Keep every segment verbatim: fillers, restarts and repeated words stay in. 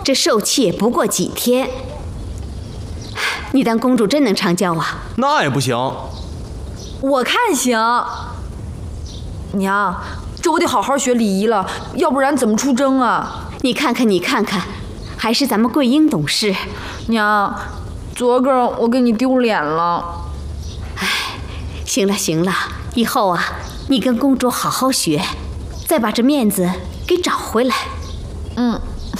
这受气也不过几天。你当公主真能长教啊？ 那也不行。 我看行。娘，这我得好好学礼仪了，要不然怎么出征啊？ 你看看，你看看，还是咱们桂英懂事。 娘，昨个我给你丢脸了。 哎，行了行了，以后啊，你跟公主好好学，再把这面子给找回来。 嗯。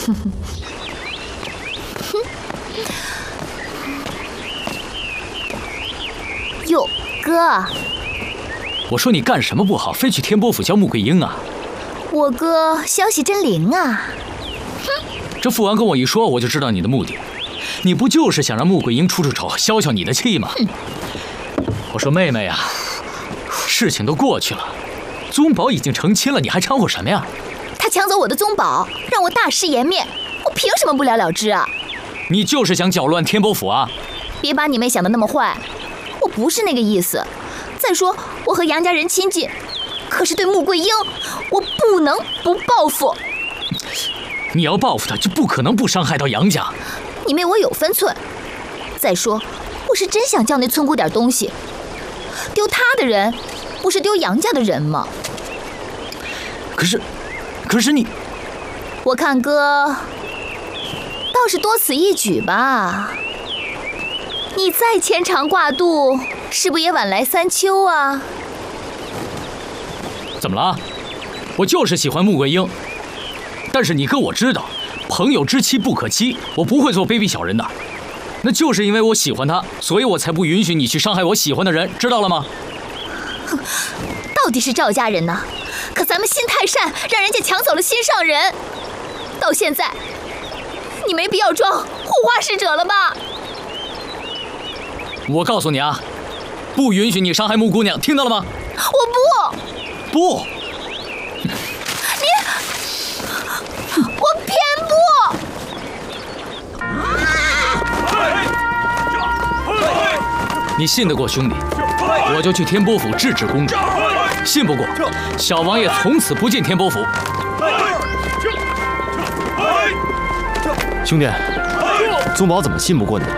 哟，哥。 我说你干什么不好，非去天波府教穆桂英啊？ 我哥消息真灵啊！ 哼，这父王跟我一说，我就知道你的目的。你不就是想让穆桂英出出丑，消消你的气吗？我说妹妹呀，事情都过去了，宗宝已经成亲了，你还掺和什么呀？ 他抢走我的宗宝，让我大失颜面，我凭什么不了了之啊？ 你就是想搅乱天波府啊？ 别把你妹想得那么坏，我不是那个意思。再说，我和杨家人亲近，可是对穆桂英，我不能不报复。 你要报复她，就不可能不伤害到杨家。 你妹我有分寸。再说，我是真想教那村姑点东西。丢她的人，不是丢杨家的人吗？ 可是，可是你， 我看哥倒是多此一举吧。你再牵肠挂肚，是不是也晚来三秋啊？ 怎么了？我就是喜欢穆桂英，但是你哥我知道，朋友之妻不可欺，我不会做卑鄙小人的。那就是因为我喜欢她，所以我才不允许你去伤害我喜欢的人，知道了吗？ 哼，到底是赵家人呢，可咱们心太善，让人家抢走了心上人。到现在，你没必要装护花使者了吧？ 我告诉你啊，不允许你伤害穆姑娘，听到了吗？ 我不。 不。 你，我偏不。 你信得过兄弟，我就去天波府制止公主；信不过，小王爷从此不进天波府。 兄弟，宗宝怎么信不过你了？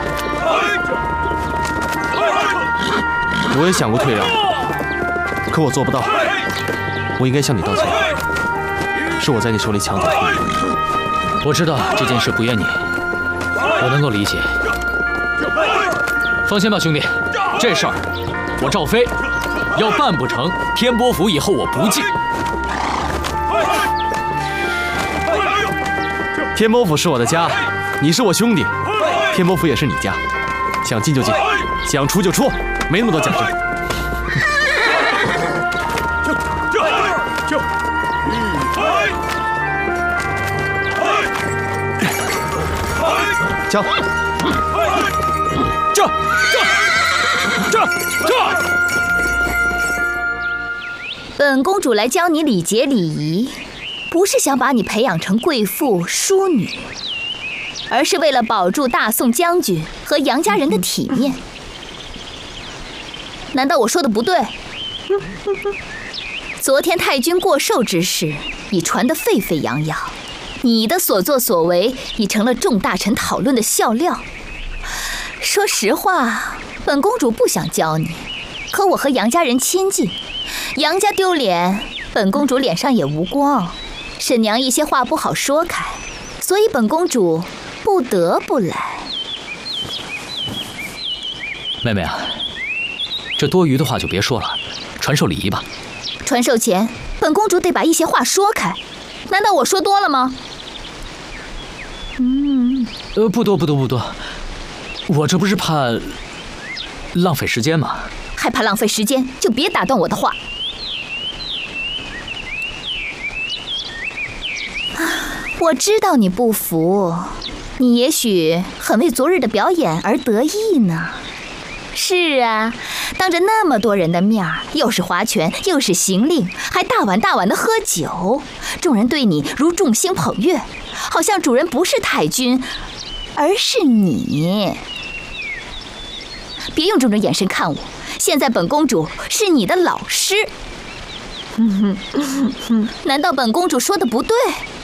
我也想过退让，可我做不到。我应该向你道歉，是我在你手里抢走的。 我知道这件事不怨你，我能够理解。放心吧，兄弟，这事儿我赵飞要办不成，天波府以后我不进。 天波府是我的家，你是我兄弟，天波府也是你家，想进就进，想出就出，没那么多讲究。敲！这这这这！ 本公主来教你礼节礼仪，不是想把你培养成贵妇淑女，而是为了保住大宋将军和杨家人的体面。难道我说的不对？昨天太君过寿之事已传得沸沸扬扬，你的所作所为已成了众大臣讨论的笑料。说实话，本公主不想教你，可我和杨家人亲近，杨家丢脸，本公主脸上也无光。沈娘一些话不好说开，所以本公主不得不来。 妹妹啊，这多余的话就别说了，传授礼仪吧。 传授前，本公主得把一些话说开，难道我说多了吗？ 嗯，呃，不多不多不多，我这不是怕浪费时间吗？ 害怕浪费时间，就别打断我的话。我知道你不服，你也许很为昨日的表演而得意呢。是啊，当着那么多人的面儿，又是划拳，又是行令，还大碗大碗的喝酒，众人对你如众星捧月，好像主人不是太君，而是你。别用这种眼神看我，现在本公主是你的老师。难道本公主说的不对？